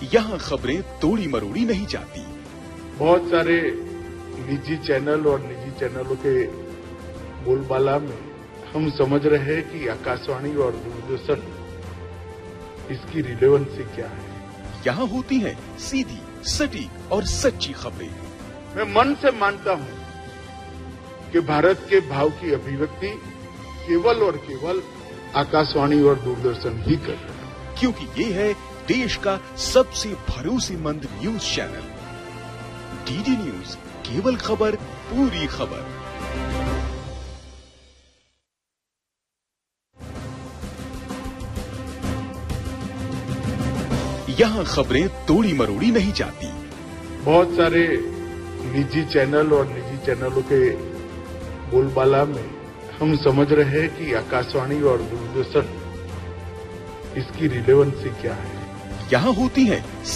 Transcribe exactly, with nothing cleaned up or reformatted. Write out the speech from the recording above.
यहाँ खबरें तोड़ी मरोड़ी नहीं जाती। बहुत सारे निजी चैनल और निजी चैनलों के बोलबाला में हम समझ रहे हैं कि आकाशवाणी और दूरदर्शन इसकी रिलेवेंसी क्या है। यहाँ होती है सीधी, सटीक और सच्ची खबरें। मैं मन से मानता हूं कि भारत के भाव की अभिव्यक्ति केवल और केवल आकाशवाणी और दूरदर्शन ही कर रहे हैं, क्योंकि ये है देश का सबसे भरोसेमंद न्यूज चैनल। डीडी न्यूज, केवल खबर, पूरी खबर। यहाँ खबरें तोड़ी मरोड़ी नहीं जाती। बहुत सारे निजी चैनल और निजी चैनलों के बोलबाला में हम समझ रहे हैं कि आकाशवाणी और दूरदर्शन इसकी रिलेवेंसी क्या है। यहाँ होती है